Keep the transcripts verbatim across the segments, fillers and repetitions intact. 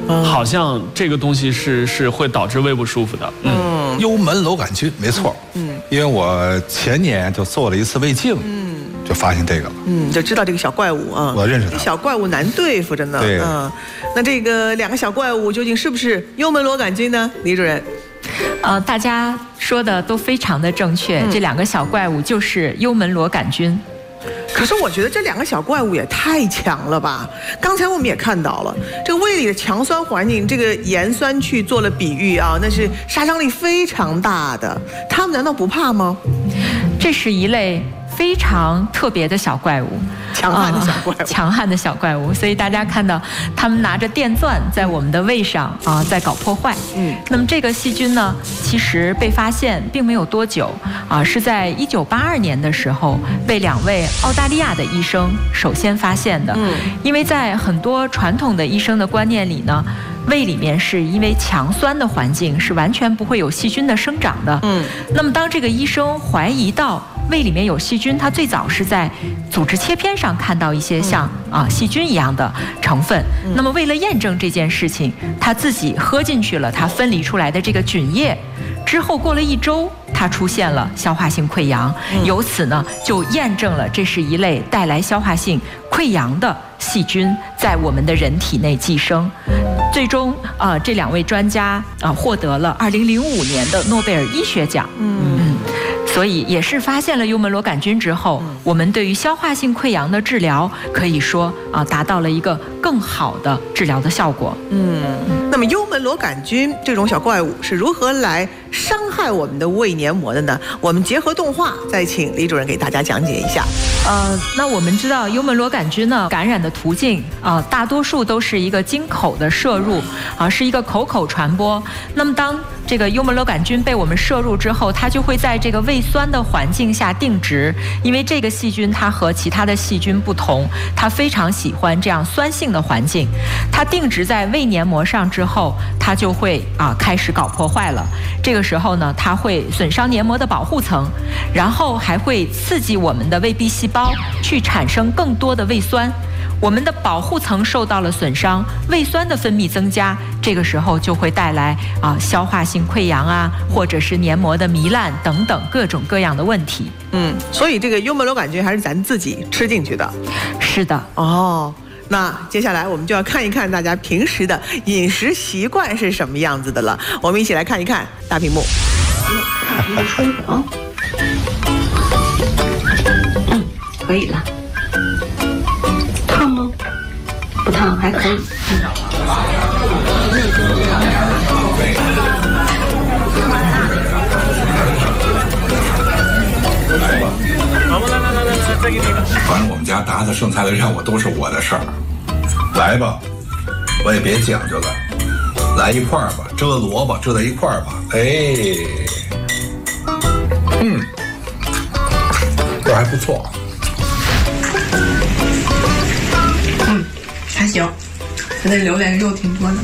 好像这个东西是是会导致胃不舒服的。 嗯，幽门螺杆菌没错。嗯，因为我前年就做了一次胃镜。嗯。就发现这个了， 嗯，就知道这个小怪物啊， 我认识他。 小怪物难对付着呢， 对， 嗯，那这个两个小怪物究竟是不是幽门螺杆菌呢？李主任， 呃，大家说的都非常的正确，嗯、这两个小怪物就是幽门螺杆菌。 可是我觉得这两个小怪物也太强了吧！刚才我们也看到了，这个胃里的强酸环境，这个盐酸去做了比喻啊，那是杀伤力非常大的。他们难道不怕吗？ 这是一类非常特别的小怪物， 强悍的小怪物， 呃、强悍的小怪物。所以大家看到他们拿着电钻在我们的胃上啊、呃，在搞破坏。嗯，那么这个细菌呢，其实被发现并没有多久啊、呃，是在一九八二年的时候被两位澳大利亚的医生首先发现的。嗯，因为在很多传统的医生的观念里呢，胃里面是因为强酸的环境是完全不会有细菌的生长的。嗯，那么当这个医生怀疑到胃里面有细菌，他最早是在组织切片上看到一些像啊细菌一样的成分。那么为了验证这件事情，他自己喝进去了他分离出来的这个菌液，之后过了一周，它出现了消化性溃疡，由此呢就验证了这是一类带来消化性溃疡的细菌在我们的人体内寄生。最终啊、呃，这两位专家啊、呃、获得了二零零五年的诺贝尔医学奖。嗯。所以也是发现了幽门螺杆菌之后，我们对于消化性溃疡的治疗可以说啊达到了一个更好的治疗的效果。 嗯，那么幽门螺杆菌这种小怪物是如何来伤害我们的胃黏膜的呢？我们结合动画，再请李主任给大家讲解一下。 呃，那我们知道幽门螺杆菌呢感染的途径啊、呃，大多数都是一个经口的摄入啊、呃，是一个口口传播。那么当这个幽门螺杆菌被我们摄入之后，它就会在这个胃酸的环境下定植，因为这个细菌它和其他的细菌不同，它非常喜欢这样酸性的环境。它定植在胃黏膜上之后，它就会啊开始搞破坏了。这个时候呢，它会损伤黏膜的保护层，然后还会刺激我们的胃壁细胞去产生更多的胃酸。我们的保护层受到了损伤，胃酸的分泌增加，这个时候就会带来啊消化性溃疡啊，或者是黏膜的糜烂等等各种各样的问题。 嗯，所以这个幽门螺杆菌还是咱自己吃进去的。 是的。 哦，那接下来我们就要看一看大家平时的饮食习惯是什么样子的了。我们一起来看一看大屏幕。 啊，嗯，可以了。烫吗？不烫，还可以。嗯。 好吧，来来来来来，再给你一个。反正我们家答的剩菜的任务都是我的事儿。来吧，我也别讲究了，来一块儿吧，遮萝卜遮在一块儿吧。哎，嗯，这还不错。 嗯，还行，它这榴莲肉挺多的。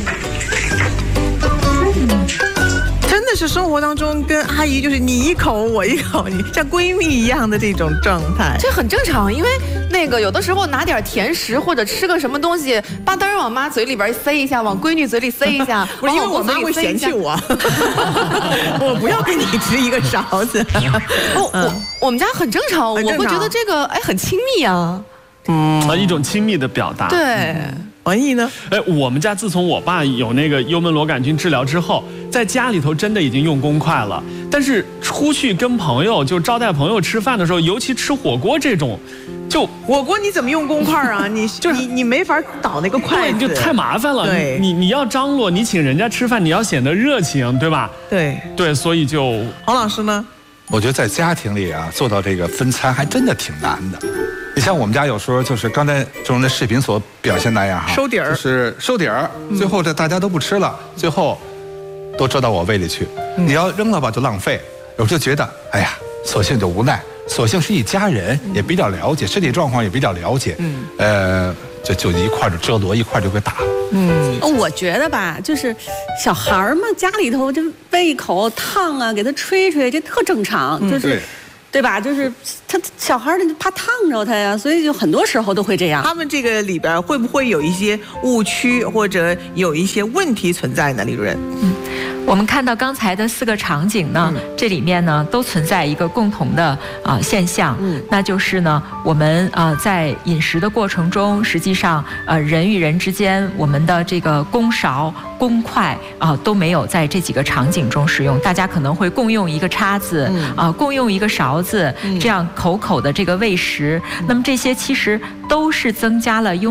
嗯，真的是生活当中跟阿姨就是你一口我一口，你像闺蜜一样的这种状态， 这很正常。因为那个有的时候拿点甜食或者吃个什么东西，吧嗒往妈嘴里边塞一下，往闺女嘴里塞一下， 不是因为我妈会嫌弃我，我不要跟你吃一个勺子。 哦，我我们家很正常，我会觉得这个哎很亲密啊。 嗯，一种亲密的表达。 对， 王毅呢？ 哎，我们家自从我爸有那个幽门螺杆菌治疗之后，在家里头真的已经用公筷了。但是出去跟朋友就招待朋友吃饭的时候，尤其吃火锅这种，就火锅你怎么用公筷啊？你就是你你没法倒那个筷子， 对，就太麻烦了。 对， 你你要张罗，你请人家吃饭，你要显得热情，对吧？ 对对，所以就黄老师呢？ 我觉得在家庭里啊，做到这个分餐还真的挺难的。你像我们家有时候就是刚才中的视频所表现那样哈， 收底儿， 就是收底儿，最后这大家都不吃了，最后都折到我胃里去。你要扔了吧就浪费，我就觉得哎呀，索性就无奈，索性是一家人，也比较了解身体状况，也比较了解，嗯，呃，就就一块就遮罗，一块就给打了。 嗯，我觉得吧，就是小孩嘛，家里头就喂一口烫啊，给他吹吹，这特正常，就是。 对吧？就是他小孩儿怕烫着他呀，所以就很多时候都会这样。 他们这个里边会不会有一些误区或者有一些问题存在呢？李主任， 嗯。我们看到刚才的四个场景呢，嗯、这里面呢都存在一个共同的啊、呃、现象，嗯，那就是呢，我们啊、呃、在饮食的过程中，实际上呃人与人之间，我们的这个公勺、公筷啊、呃、都没有在这几个场景中使用，大家可能会共用一个叉子，啊、嗯呃、共用一个勺子，嗯、这样口口的这个喂食，嗯、那么这些其实都是增加了优。